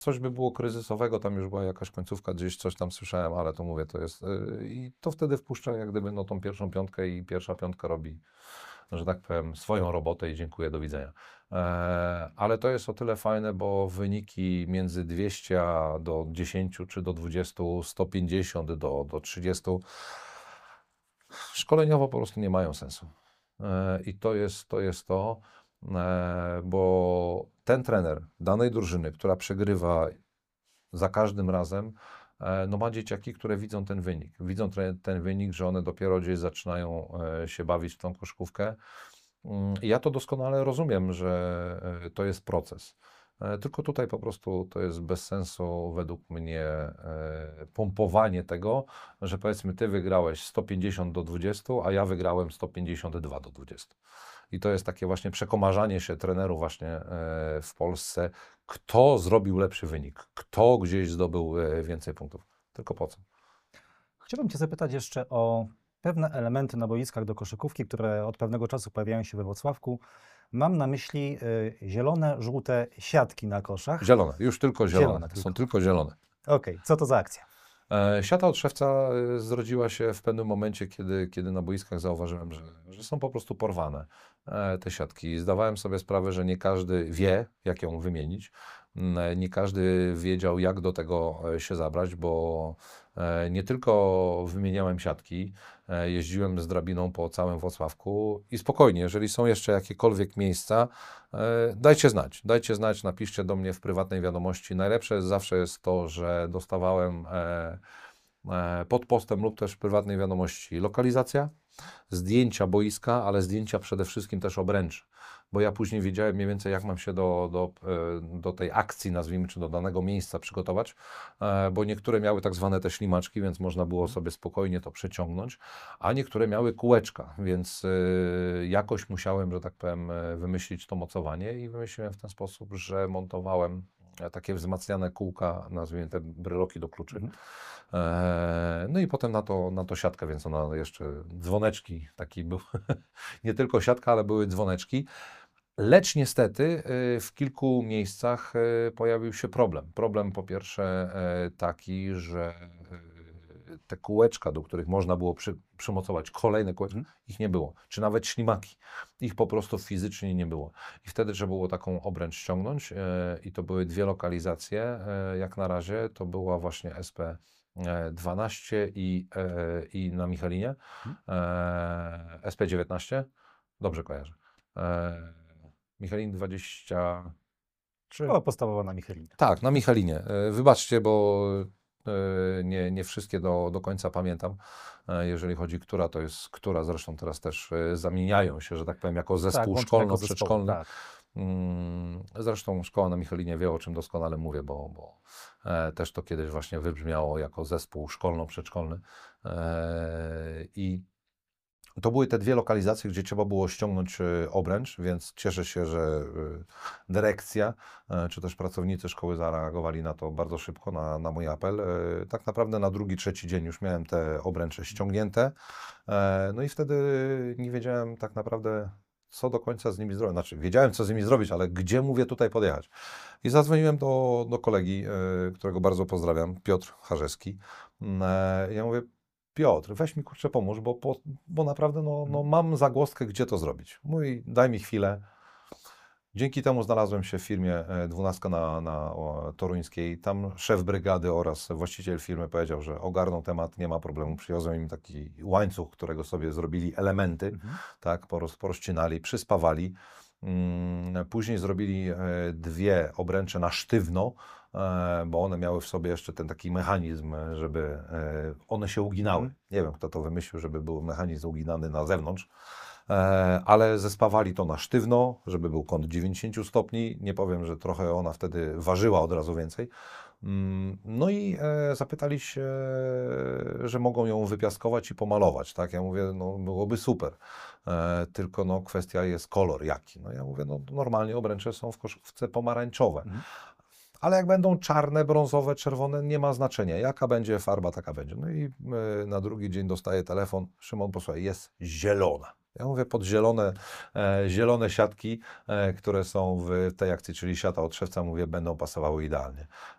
coś by było kryzysowego, tam już była jakaś końcówka, gdzieś coś tam słyszałem, ale to mówię, to jest i to wtedy wpuszcza jak gdyby no tą pierwszą piątkę i pierwsza piątka robi, że tak powiem, swoją robotę i dziękuję, do widzenia. Ale to jest o tyle fajne, bo wyniki między 200 a do 10 czy do 20, 150 do 30 szkoleniowo po prostu nie mają sensu. I to jest to, bo ten trener danej drużyny, która przegrywa za każdym razem, no ma dzieciaki, które widzą ten wynik. Widzą ten wynik, że one dopiero gdzieś zaczynają się bawić w tą koszykówkę. I ja to doskonale rozumiem, że to jest proces. Tylko tutaj po prostu to jest bez sensu według mnie pompowanie tego, że powiedzmy ty wygrałeś 150 do 20, a ja wygrałem 152 do 20. I to jest takie właśnie przekomarzanie się trenerów właśnie w Polsce, kto zrobił lepszy wynik, kto gdzieś zdobył więcej punktów. Tylko po co? Chciałbym Cię zapytać jeszcze o pewne elementy na boiskach do koszykówki, które od pewnego czasu pojawiają się we Włocławku. Mam na myśli zielone, żółte siatki na koszach. Zielone, już tylko zielone. Zielone tylko. Są tylko zielone. Okej, co to za akcja? Siata od szewca zrodziła się w pewnym momencie, kiedy na boiskach zauważyłem, że są po prostu porwane te siatki. Zdawałem sobie sprawę, że nie każdy wie, jak ją wymienić. Nie każdy wiedział, jak do tego się zabrać, bo nie tylko wymieniałem siatki, jeździłem z drabiną po całym Włocławku i spokojnie, jeżeli są jeszcze jakiekolwiek miejsca, dajcie znać, napiszcie do mnie w prywatnej wiadomości. Najlepsze zawsze jest to, że dostawałem pod postem lub też w prywatnej wiadomości lokalizacja, zdjęcia boiska, ale zdjęcia przede wszystkim też obręczy, bo ja później wiedziałem mniej więcej, jak mam się do tej akcji, nazwijmy, czy do danego miejsca przygotować, bo niektóre miały tak zwane te ślimaczki, więc można było sobie spokojnie to przeciągnąć, a niektóre miały kółeczka, więc jakoś musiałem, że tak powiem, wymyślić to mocowanie i wymyśliłem w ten sposób, że montowałem takie wzmacniane kółka, nazwijmy te bryloki do kluczy. No i potem na to siatkę, więc ona jeszcze dzwoneczki, taki był, nie tylko siatka, ale były dzwoneczki. Lecz niestety w kilku miejscach pojawił się problem. Problem po pierwsze taki, że te kółeczka, do których można było przymocować kolejne kółeczka, ich nie było. Czy nawet ślimaki. Ich po prostu fizycznie nie było. I wtedy trzeba było taką obręcz ściągnąć i to były dwie lokalizacje. Jak na razie to była właśnie SP 12 i na Michalinie. SP 19. Dobrze kojarzę. Michalin 23. O, podstawowa na Michelinie. Tak, na Michalinie. Wybaczcie, bo nie wszystkie do końca pamiętam, jeżeli chodzi, która to jest która. Zresztą teraz też zamieniają się, że tak powiem, jako zespół łącznego szkolno-przedszkolny. zespołu, tak. Zresztą szkoła na Michalinie wie, o czym doskonale mówię, bo też to kiedyś właśnie wybrzmiało jako zespół szkolno-przedszkolny. I to były te dwie lokalizacje, gdzie trzeba było ściągnąć obręcz, więc cieszę się, że dyrekcja czy też pracownicy szkoły zareagowali na to bardzo szybko, na mój apel. Tak naprawdę na drugi, trzeci dzień już miałem te obręcze ściągnięte. No i wtedy nie wiedziałem tak naprawdę, co do końca z nimi zrobić. Znaczy, wiedziałem, co z nimi zrobić, ale gdzie mówię tutaj podjechać. I zadzwoniłem do kolegi, którego bardzo pozdrawiam, Piotr Harzewski. Ja mówię: Piotr, weź mi kurczę pomóż, bo naprawdę no mam zagwozdkę, gdzie to zrobić. Mówi: daj mi chwilę. Dzięki temu znalazłem się w firmie 12 na Toruńskiej. Tam szef brygady oraz właściciel firmy powiedział, że ogarną temat, nie ma problemu. Przywiozłem im taki łańcuch, którego sobie zrobili elementy, tak, porozcinali, przyspawali. Później zrobili dwie obręcze na sztywno, bo one miały w sobie jeszcze ten taki mechanizm, żeby one się uginały. Nie wiem, kto to wymyślił, żeby był mechanizm uginany na zewnątrz, ale zespawali to na sztywno, żeby był kąt 90 stopni. Nie powiem, że trochę ona wtedy ważyła od razu więcej. No i zapytali się, że mogą ją wypiaskować i pomalować, tak? Ja mówię, no byłoby super, tylko no kwestia jest kolor jaki. No ja mówię, no normalnie obręcze są w koszykówce pomarańczowe. Ale jak będą czarne, brązowe, czerwone, nie ma znaczenia. Jaka będzie farba, taka będzie. No i na drugi dzień dostaję telefon: Szymon, posłuchaj, jest zielona. Ja mówię pod zielone siatki, które są w tej akcji, czyli siata od szewca, mówię, będą pasowały idealnie.